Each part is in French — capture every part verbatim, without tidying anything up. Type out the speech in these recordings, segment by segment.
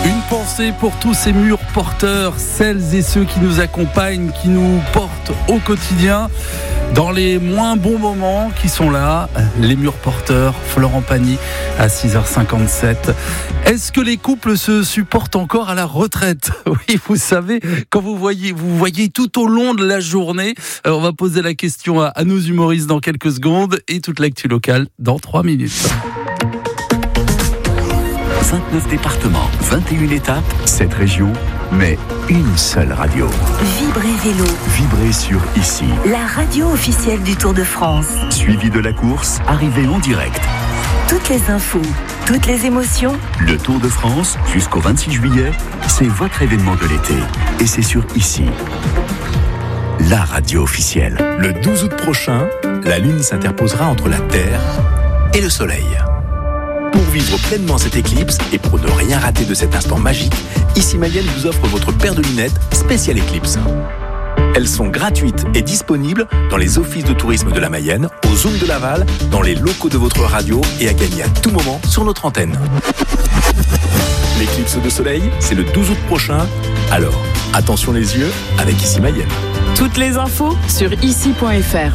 Une pensée pour tous ces murs porteurs, celles et ceux qui nous accompagnent, qui nous portent au quotidien dans les moins bons moments, qui sont là, les murs porteurs. Florent Pagny à six heures cinquante-sept. Est-ce que les couples se supportent encore à la retraite ? Oui, vous savez, quand vous voyez, vous voyez tout au long de la journée, euh, on va poser la question à, à nos humoristes dans quelques secondes et toute l'actu locale dans trois minutes. vingt-neuf départements, vingt et une étapes, sept régions, mais une seule radio. Vibrez Vélo. Vibrez sur Ici. La radio officielle du Tour de France. Suivi de la course, arrivée en direct. Toutes les infos, toutes les émotions. Le Tour de France, jusqu'au vingt-six juillet, c'est votre événement de l'été. Et c'est sur Ici. La radio officielle. Le douze août prochain, la Lune s'interposera entre la Terre et le Soleil. Pour vivre pleinement cette éclipse et pour ne rien rater de cet instant magique, Ici Mayenne vous offre votre paire de lunettes spéciale éclipse. Elles sont gratuites et disponibles dans les offices de tourisme de la Mayenne, au Zoom de Laval, dans les locaux de votre radio et à gagner à tout moment sur notre antenne. L'éclipse de soleil, c'est le douze août prochain. Alors, attention les yeux avec Ici Mayenne. Toutes les infos sur ici point f r.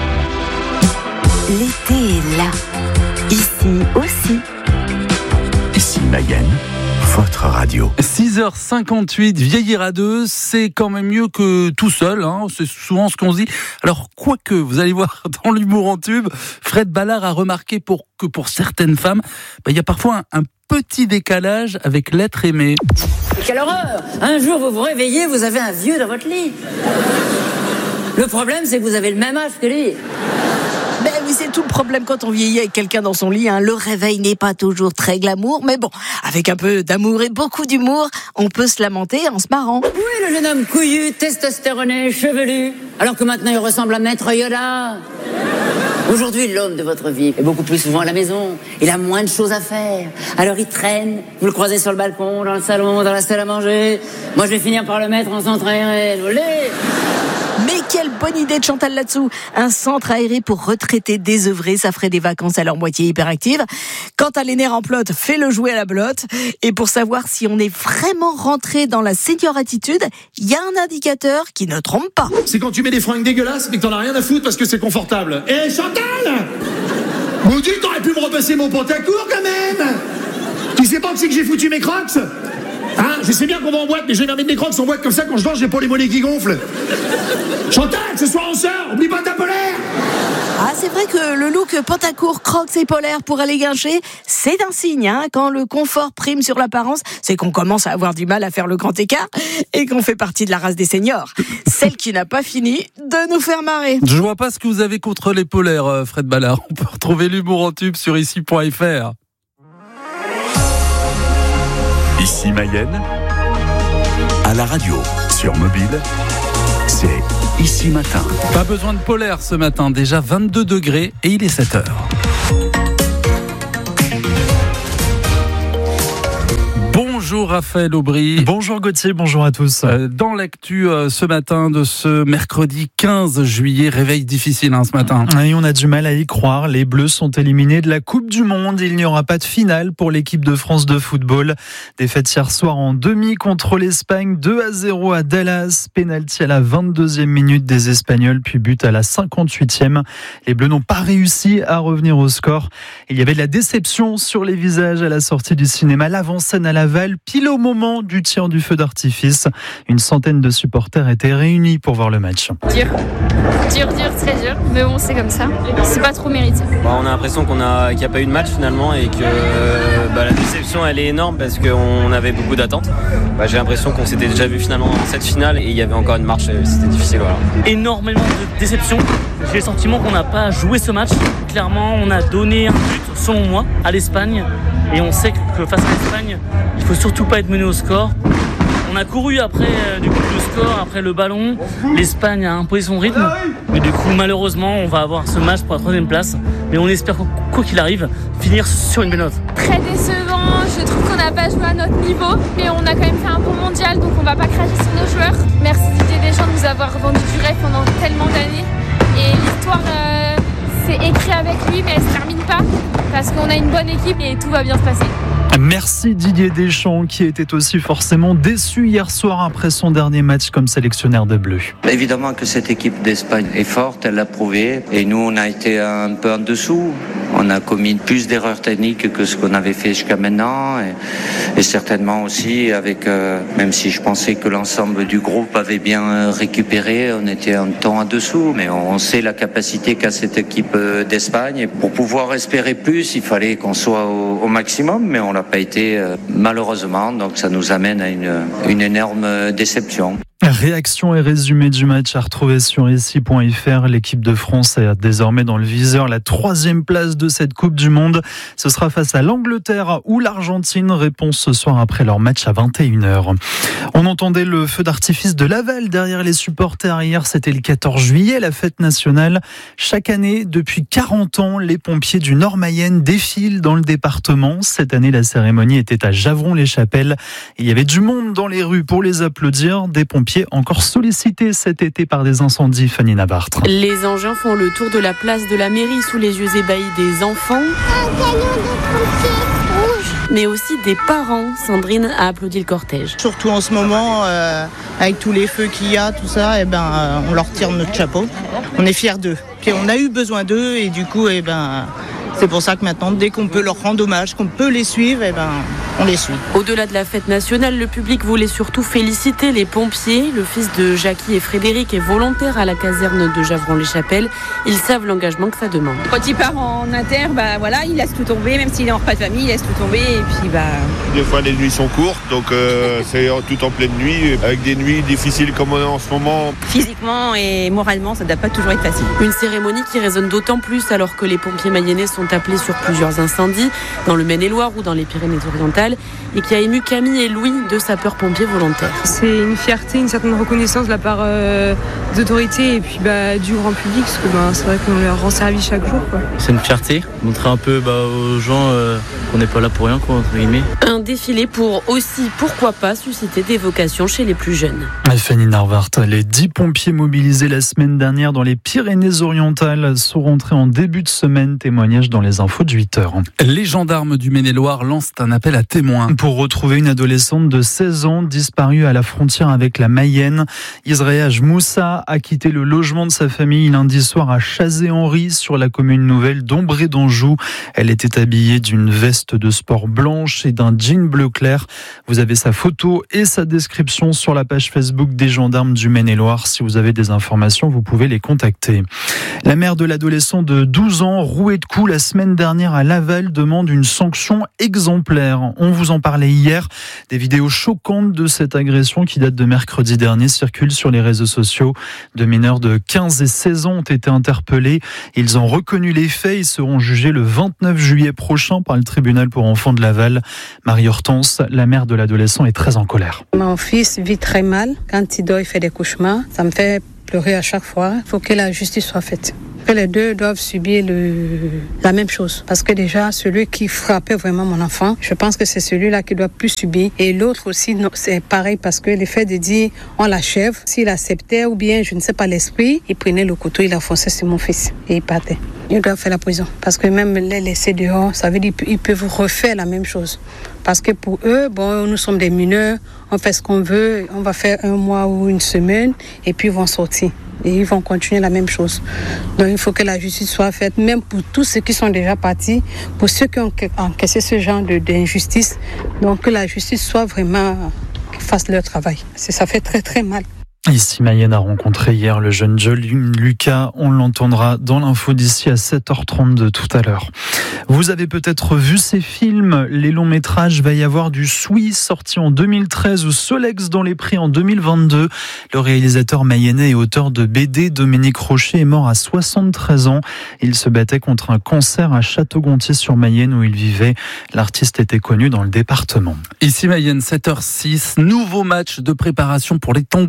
L'été est là. Ici aussi. Ici Mayenne, votre radio. six heures cinquante-huit, vieillir à deux, c'est quand même mieux que tout seul, hein, c'est souvent ce qu'on se dit. Alors, quoique, vous allez voir, dans l'humour en tube, Fred Ballard a remarqué pour, que pour certaines femmes, bah, il y a parfois un, un petit décalage avec l'être aimé. Quelle horreur! Un jour, vous vous réveillez, vous avez un vieux dans votre lit. Le problème, c'est que vous avez le même âge que lui. Ben oui, c'est tout le problème quand on vieillit avec quelqu'un dans son lit. Hein. Le réveil n'est pas toujours très glamour, mais bon, avec un peu d'amour et beaucoup d'humour, on peut se lamenter en se marrant. Oui, le jeune homme couillu, testostéroné, chevelu, alors que maintenant il ressemble à Maître Yoda. Aujourd'hui, l'homme de votre vie est beaucoup plus souvent à la maison. Il a moins de choses à faire. Alors il traîne, vous le croisez sur le balcon, dans le salon, dans la salle à manger. Moi, je vais finir par le mettre en centre aéré. Vous voulez ? Mais quelle bonne idée de Chantal là-dessous. Un centre aéré pour retraités désœuvrés, ça ferait des vacances à leur moitié hyperactive. Quant à les nerfs en plot, fais-le jouer à la blotte. Et pour savoir si on est vraiment rentré dans la senior attitude, il y a un indicateur qui ne trompe pas. C'est quand tu mets des fringues dégueulasses mais que t'en as rien à foutre parce que c'est confortable. Eh hey, Chantal, Maudit, t'aurais pu me repasser mon pantacourt quand même. Tu sais pas que c'est que j'ai foutu mes crocs? Hein, je sais bien qu'on va en boîte, mais je vais mettre des crocs en boîte comme ça, quand je danse, j'ai pas les mollets qui gonflent. Chantal, ce soir on sort, oublie pas ta polaire. Ah, c'est vrai que le look pantacourt, crocs et polaire pour aller guincher, c'est un signe, hein. Quand le confort prime sur l'apparence, c'est qu'on commence à avoir du mal à faire le grand écart et qu'on fait partie de la race des seniors. Celle qui n'a pas fini de nous faire marrer. Je vois pas ce que vous avez contre les polaires, Fred Ballard. On peut retrouver l'humour en tube sur ici point f r. Ici Mayenne, à la radio, sur mobile, c'est Ici Matin. Pas besoin de polaire ce matin, déjà vingt-deux degrés et il est sept heures. Bonjour Raphaël Aubry. Bonjour Gauthier, bonjour à tous. Dans l'actu ce matin de ce mercredi quinze juillet, réveil difficile hein, ce matin. Et on a du mal à y croire, les Bleus sont éliminés de la Coupe du Monde. Il n'y aura pas de finale pour l'équipe de France de football. Défaite hier soir en demi contre l'Espagne, deux à zéro à Dallas. Pénalty à la vingt-deuxième minute des Espagnols, puis but à la cinquante-huitième. Les Bleus n'ont pas réussi à revenir au score. Il y avait de la déception sur les visages à la sortie du cinéma. L'avant-scène à Laval, pile au moment du tir du feu d'artifice. Une centaine de supporters étaient réunis pour voir le match. Dur, dur, dur, très dur. Mais bon, c'est comme ça. C'est pas trop mérité. Bah, on a l'impression qu'on a, qu'il n'y a pas eu de match finalement et que bah, la déception elle est énorme parce qu'on avait beaucoup d'attentes. Bah, j'ai l'impression qu'on s'était déjà vu finalement dans cette finale et il y avait encore une marche, c'était difficile. Voilà. Énormément de déception. J'ai le sentiment qu'on n'a pas joué ce match. Clairement, on a donné un but, selon moi, à l'Espagne. Et on sait que face à l'Espagne, il ne faut surtout pas être mené au score. On a couru après euh, du coup, le score, après le ballon. L'Espagne a imposé son rythme. Mais du coup, malheureusement, on va avoir ce match pour la troisième place. Mais on espère, quoi qu'il arrive, finir sur une belle note. Très décevant. Je trouve qu'on n'a pas joué à notre niveau. Mais on a quand même fait un bon mondial, donc on ne va pas cracher sur nos joueurs. Merci Didier Deschamps de nous avoir vendu du rêve pendant tellement d'années. Et l'histoire, euh, c'est écrit avec lui, mais elle ne se termine pas. Parce qu'on a une bonne équipe et tout va bien se passer. Merci Didier Deschamps qui était aussi forcément déçu hier soir après son dernier match comme sélectionneur des Bleus. Évidemment que cette équipe d'Espagne est forte, elle l'a prouvé et nous on a été un peu en dessous. On a commis plus d'erreurs techniques que ce qu'on avait fait jusqu'à maintenant et, et certainement aussi avec, euh, même si je pensais que l'ensemble du groupe avait bien récupéré, on était un temps en dessous, mais on sait la capacité qu'a cette équipe d'Espagne et pour pouvoir espérer plus, il fallait qu'on soit au, au maximum, mais on l'a pas été euh, malheureusement, donc ça nous amène à une, une énorme déception. Réaction et résumé du match à retrouver sur ici point f r. L'équipe de France est désormais dans le viseur, la troisième place de cette Coupe du Monde. Ce sera face à l'Angleterre ou l'Argentine. Réponse ce soir après leur match à vingt et une heures. On entendait le feu d'artifice de Laval derrière les supporters. Hier, c'était le quatorze juillet, la fête nationale. Chaque année, depuis quarante ans, les pompiers du Nord-Mayenne défilent dans le département. Cette année, la cérémonie était à Javron-les-Chapelles. Il y avait du monde dans les rues pour les applaudir. Des pompiers encore sollicités cet été par des incendies, Fanny Navartre. Les engins font le tour de la place de la mairie sous les yeux ébahis des enfants. Un camion de pompiers rouge. Mais aussi des parents. Sandrine a applaudi le cortège. Surtout en ce moment, euh, avec tous les feux qu'il y a, tout ça, eh ben, euh, on leur tire notre chapeau. On est fiers d'eux. Puis on a eu besoin d'eux et du coup, eh ben, c'est pour ça que maintenant, dès qu'on peut leur rendre hommage, qu'on peut les suivre, eh ben, on les suit. Au-delà de la fête nationale, le public voulait surtout féliciter les pompiers. Le fils de Jackie et Frédéric est volontaire à la caserne de Javron-les-Chapelles. Ils savent l'engagement que ça demande. Quand il part en inter, bah voilà, il laisse tout tomber, même s'il est en repas de famille, il laisse tout tomber et puis bah. Des fois les nuits sont courtes, donc euh, c'est tout en pleine nuit, avec des nuits difficiles comme on est en ce moment. Physiquement et moralement, ça ne doit pas toujours être facile. Une cérémonie qui résonne d'autant plus alors que les pompiers mayennais sont appelés sur plusieurs incendies, dans le Maine-et-Loire ou dans les Pyrénées-Orientales, et qui a ému Camille et Louis, deux sapeurs-pompiers volontaires. C'est une fierté, une certaine reconnaissance de la part euh, des autorités et puis bah, du grand public, parce que bah, c'est vrai qu'on leur rend service chaque jour, quoi. C'est une fierté, montrer un peu bah, aux gens euh, qu'on n'est pas là pour rien, quoi, entre guillemets. Un défilé pour aussi, pourquoi pas, susciter des vocations chez les plus jeunes. Fanny Narvart, les dix pompiers mobilisés la semaine dernière dans les Pyrénées-Orientales sont rentrés en début de semaine. Témoignage dans les infos de huit heures. Les gendarmes du Maine-et-Loire lancent un appel à témoins. Pour retrouver une adolescente de seize ans disparue à la frontière avec la Mayenne. Israël Moussa a quitté le logement de sa famille lundi soir à Chazé-Henri sur la commune nouvelle d'Ombré d'Anjou. Elle était habillée d'une veste de sport blanche et d'un jean bleu clair. Vous avez sa photo et sa description sur la page Facebook des gendarmes du Maine-et-Loire. Si vous avez des informations, vous pouvez les contacter. La mère de l'adolescent de douze ans, roué de coups la semaine dernière à Laval, demande une sanction exemplaire. On vous en parlait hier. Des vidéos choquantes de cette agression qui date de mercredi dernier circulent sur les réseaux sociaux. Deux mineurs de quinze et seize ans ont été interpellés. Ils ont reconnu les faits et seront jugés le vingt-neuf juillet prochain par le tribunal pour enfants de Laval. Marie Hortense, la mère de l'adolescent, est très en colère. Mon fils vit très mal. Quand il dort, il fait des cauchemars. Ça me fait pleurer à chaque fois. Il faut que la justice soit faite. Que les deux doivent subir le, la même chose. Parce que déjà, celui qui frappait vraiment mon enfant, je pense que c'est celui-là qui doit plus subir. Et l'autre aussi, non, c'est pareil parce que le fait de dire on l'achève, s'il acceptait ou bien, je ne sais pas, l'esprit, il prenait le couteau, il a foncé sur mon fils et il partait. Il doit faire la prison. Parce que même les laisser dehors, ça veut dire qu'ils peuvent refaire la même chose. Parce que pour eux, bon, nous sommes des mineurs, on fait ce qu'on veut, on va faire un mois ou une semaine et puis ils vont sortir. Et ils vont continuer la même chose. Donc il faut que la justice soit faite, même pour tous ceux qui sont déjà partis, pour ceux qui ont encaissé ce genre de, d'injustice. Donc que la justice soit vraiment, qu'ils fassent leur travail. Ça fait très très mal. Ici, Mayenne a rencontré hier le jeune Joel Lucas. On l'entendra dans l'info d'ici à sept heures trente-deux tout à l'heure. Vous avez peut-être vu ces films, les longs métrages. Va y avoir du Sui sorti en deux mille treize ou Solex dans les prix en deux mille vingt-deux. Le réalisateur mayennais et auteur de B D, Dominique Rocher, est mort à soixante-treize ans. Il se battait contre un cancer à Château-Gontier-sur-Mayenne où il vivait. L'artiste était connu dans le département. Ici Mayenne, sept heures six. Nouveau match de préparation pour les tangos ce soir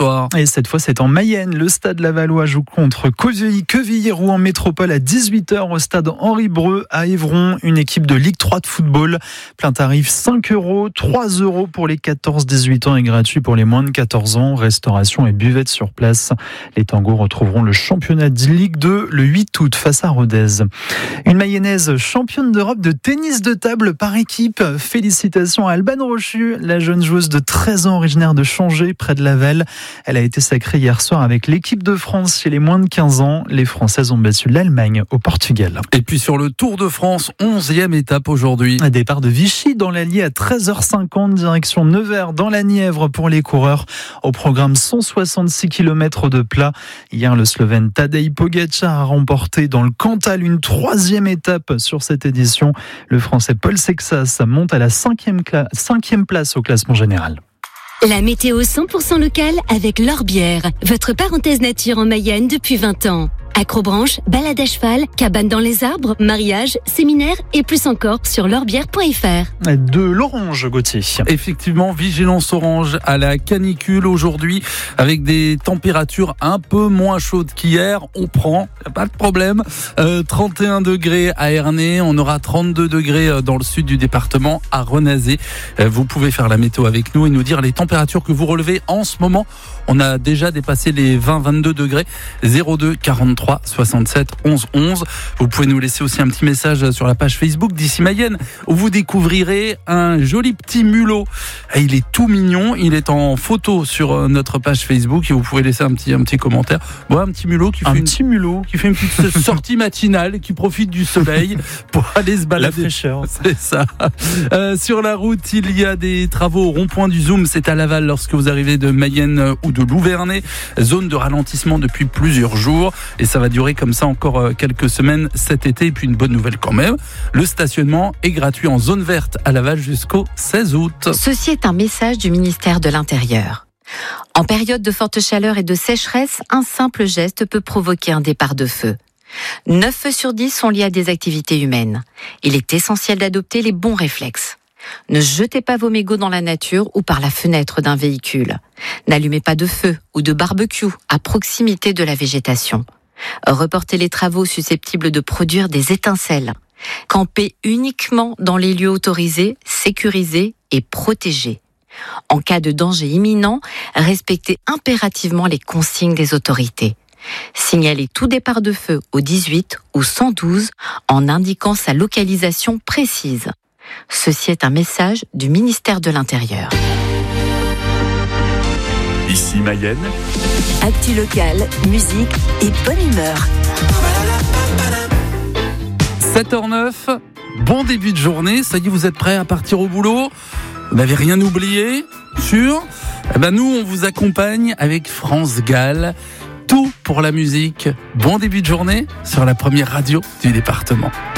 soir. Et cette fois, c'est en Mayenne. Le stade Lavallois joue contre Quevilly-Rouen Métropole à dix-huit heures au stade Henri Breu à Évron. Une équipe de Ligue trois de football. Plein tarif cinq euros, trois euros pour les quatorze dix-huit ans et gratuit pour les moins de quatorze ans. Restauration et buvette sur place. Les Tangos retrouveront le championnat de Ligue deux le huit août face à Rodez. Une Mayonnaise championne d'Europe de tennis de table par équipe. Félicitations à Alban Rochu, la jeune joueuse de treize ans originaire de Changé près de Laval. Elle a été sacrée hier soir avec l'équipe de France chez les moins de quinze ans. Les Françaises ont battu l'Allemagne au Portugal. Et puis sur le Tour de France, onzième étape aujourd'hui. Un départ de Vichy dans l'Allier à treize heures cinquante, direction Nevers dans la Nièvre pour les coureurs. Au programme cent soixante-six kilomètres de plat. Hier, le Slovène Tadej Pogačar a remporté dans le Cantal une troisième étape sur cette édition. Le Français Paul Sexas monte à la cinquième, cla- cinquième place au classement général. La météo cent pour cent locale avec L'Orbière, votre parenthèse nature en Mayenne depuis vingt ans. Acrobranche, balade à cheval, cabane dans les arbres, mariage, séminaire et plus encore sur l'orbière point f r. De l'orange, Gauthier. Effectivement, vigilance orange à la canicule aujourd'hui avec des températures un peu moins chaudes qu'hier. On prend, pas de problème. Euh, trente et un degrés à Ernée, on aura trente-deux degrés dans le sud du département à Renazé. Euh, vous pouvez faire la météo avec nous et nous dire les températures que vous relevez en ce moment. On a déjà dépassé les vingt à vingt-deux degrés. zéro deux quarante-trois soixante-sept onze onze. Vous pouvez nous laisser aussi un petit message sur la page Facebook d'Ici Mayenne où vous découvrirez un joli petit mulot. Il est tout mignon. Il est en photo sur notre page Facebook et vous pouvez laisser un petit, un petit commentaire. Bon, un petit mulot qui fait un une, petit mulot qui fait une petite sortie matinale, qui profite du soleil pour aller se balader. La fraîcheur. C'est ça. Euh, sur la route, il y a des travaux au rond-point du Zoom. C'est à Laval lorsque vous arrivez de Mayenne ou de Louvernay. Zone de ralentissement depuis plusieurs jours. Et ça va durer comme ça encore quelques semaines cet été. Et puis une bonne nouvelle quand même. Le stationnement est gratuit en zone verte à Laval jusqu'au seize août. Ceci est un message du ministère de l'Intérieur. En période de forte chaleur et de sécheresse, un simple geste peut provoquer un départ de feu. neuf feux sur dix sont liés à des activités humaines. Il est essentiel d'adopter les bons réflexes. Ne jetez pas vos mégots dans la nature ou par la fenêtre d'un véhicule. N'allumez pas de feu ou de barbecue à proximité de la végétation. Reportez les travaux susceptibles de produire des étincelles. Campez uniquement dans les lieux autorisés, sécurisés et protégés. En cas de danger imminent, respectez impérativement les consignes des autorités. Signalez tout départ de feu au dix-huit ou cent douze en indiquant sa localisation précise. Ceci est un message du ministère de l'Intérieur. Ici Mayenne. Actu locale, musique et bonne humeur. sept heures neuf, bon début de journée. Ça y est, vous êtes prêts à partir au boulot? Vous n'avez rien oublié? Sûr? Eh ben nous, on vous accompagne avec France Gall. Tout pour la musique. Bon début de journée sur la première radio du département.